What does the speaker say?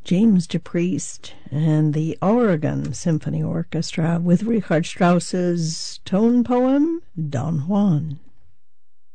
James DePriest and the Oregon Symphony Orchestra with Richard Strauss's tone poem, Don Juan.